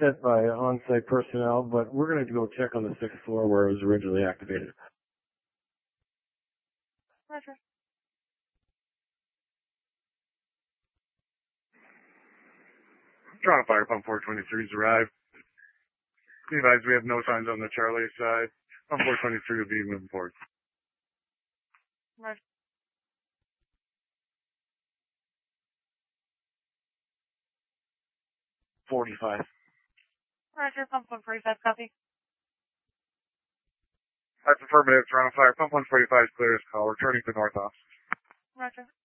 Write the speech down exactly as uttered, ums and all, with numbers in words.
set by on-site personnel, but we're going to go check on the sixth floor where it was originally activated. Roger. Toronto Fire Pump four twenty-three's arrived. Be advised we have no signs on the Charlie side. Pump four twenty-three will be moving forward. Roger. forty-five. Roger, pump one forty-five, copy. That's affirmative. Toronto Fire Pump one forty-five is clear as call. Returning to North Office. Roger.